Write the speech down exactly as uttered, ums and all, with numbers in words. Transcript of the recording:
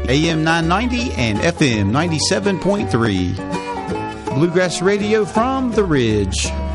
A M nine ninety and F M ninety-seven point three. Bluegrass Radio from the Ridge.